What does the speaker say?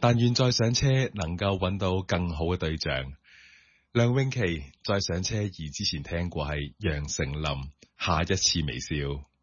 但願再上車能夠揾到更好嘅對象。梁詠琪在上車儀之前聽過係楊丞琳下一次微笑。